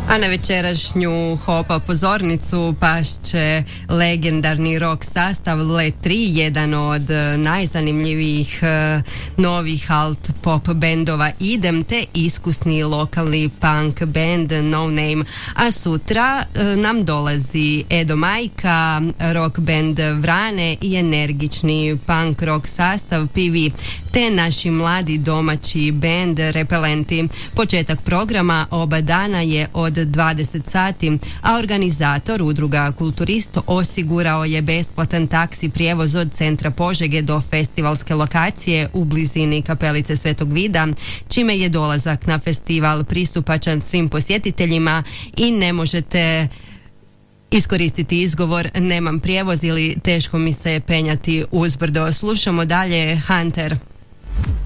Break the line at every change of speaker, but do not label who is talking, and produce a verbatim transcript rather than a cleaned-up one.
A na večerašnju Hopa pozornicu pašće legendarni rock sastav Let tri, jedan od najzanimljivijih uh, novih alt pop bendova Idem, te iskusni lokalni punk band No Name. A sutra uh, nam dolazi Edo Majka, rock band Vrane i energični punk rock sastav P V, te naši mladi domaći band Repelenti. Početak programa oba dana je od dvadeset sati, a organizator udruga Kulturist osigurao je besplatan taksi prijevoz od centra Požege do festivalske lokacije u blizini Kapelice Svetog Vida, čime je dolazak na festival pristupačan svim posjetiteljima i ne možete iskoristiti izgovor nemam prijevoz ili teško mi se penjati uzbrdo. Slušamo dalje Hunter.